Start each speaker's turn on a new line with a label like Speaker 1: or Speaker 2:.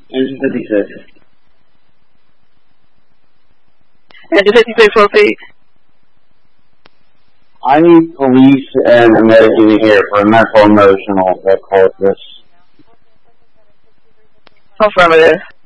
Speaker 1: Engine 56.
Speaker 2: Engine 56, repeat.
Speaker 1: I need police and a medic in here for a mental emotional crisis.
Speaker 2: Affirmative.